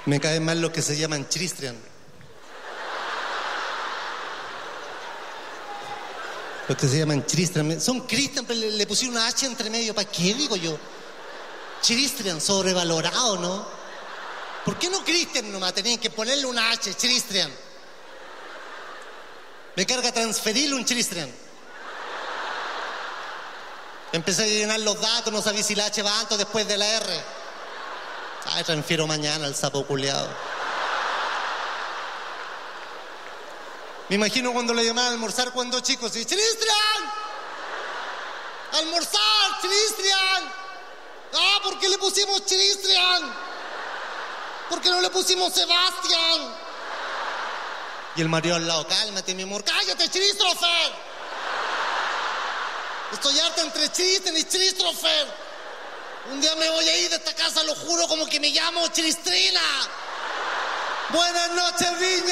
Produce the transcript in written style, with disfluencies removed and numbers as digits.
Me caen mal los que se llaman Cristian. Los que se llaman Cristian. Son Cristian, pero le pusieron una H entre medio. ¿Para qué, digo yo? Cristian, sobrevalorado, ¿no? ¿Por qué no Cristian nomás? Tenían que ponerle una H, Cristian. Me carga transferirle un Cristian. Empecé a llenar los datos, no sabía si la H va antes o después de la R. Ay, transfiero mañana al sapo culiado. Me imagino cuando le llamaban a almorzar cuando chicos, y ¡Cristian! ¡Almorzar, Cristian! ¡Ah, ¿por qué le pusimos Cristian? ¿Por qué no le pusimos Sebastián? Y el marido al lado, cálmate, mi amor, cállate, Christopher. Estoy harta entre Cristian y Christopher. Un día me voy a ir de esta casa, lo juro, como que me llamo Cristrina. Buenas noches, Viña.